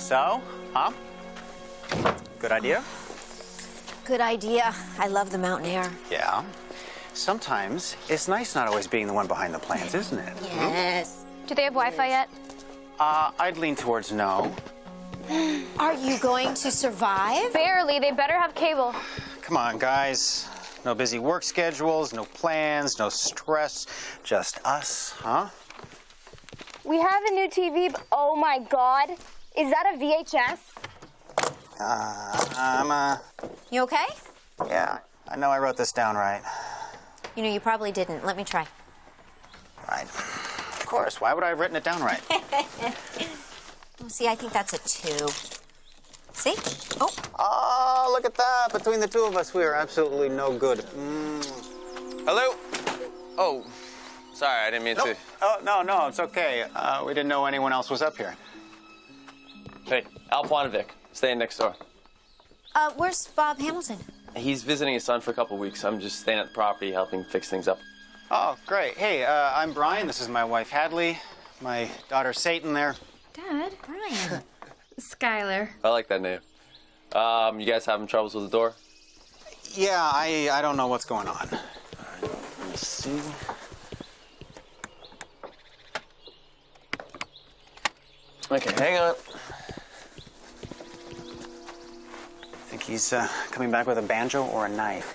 So, huh? Good idea? Good idea. I love the mountain air. Yeah. Sometimes it's nice not always being the one behind the plans, isn't it? Yes. Do they have Wi-Fi yet? I'd lean towards no. Are you going to survive? Barely. They better have cable. Come on, guys. No busy work schedules, no plans, no stress. Just us, huh? We have a new TV. Oh my God. Is that a VHS? You okay? Yeah, I know I wrote this down right. You know, you probably didn't. Let me try. Right. Of course. Why would I have written it down right? Oh, see, I think that's a 2. See? Oh. Oh, look at that. Between the two of us, we are absolutely no good. Hello? Oh, sorry, I didn't mean to. Oh, no, it's okay. We didn't know anyone else was up here. Hey, Al Planovic, staying next door. Where's Bob Hamilton? He's visiting his son for a couple weeks. I'm just staying at the property, helping fix things up. Oh, great. Hey, I'm Brian. This is my wife, Hadley. My daughter, Satan, there. Dad? Brian. Skylar. I like that name. You guys having troubles with the door? Yeah, I don't know what's going on. Let me see. Okay, hang on. Think he's coming back with a banjo or a knife?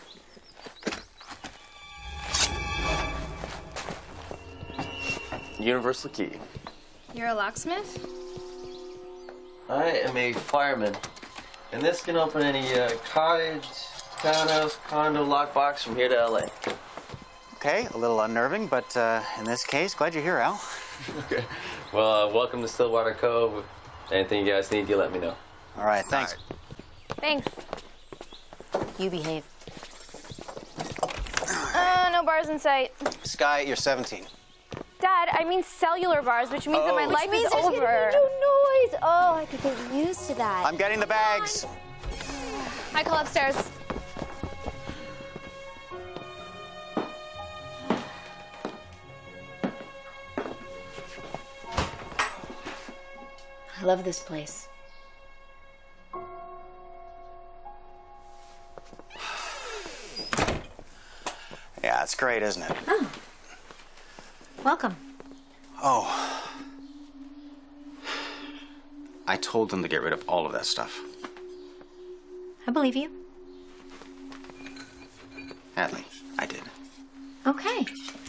Universal key. You're a locksmith? I am a fireman. And this can open any cottage, townhouse, condo, lockbox from here to LA. Okay, a little unnerving, but in this case, glad you're here, Al. Okay. Well, welcome to Stillwater Cove. Anything you guys need, you let me know. All right, thanks. Thanks. You behave. No bars in sight. Sky, you're 17. Dad, I mean cellular bars, which means that my life is There's over. gonna be no noise. Oh, I could get used to that. I'm getting the bags. Michael, upstairs. I love this place. Yeah, it's great, isn't it? Oh. Welcome. Oh. I told them to get rid of all of that stuff. I believe you. Hadley, I did. Okay.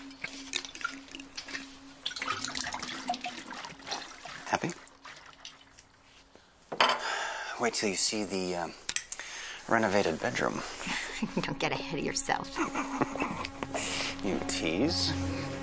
Happy? Wait till you see the renovated bedroom. Don't get ahead of yourself. You tease.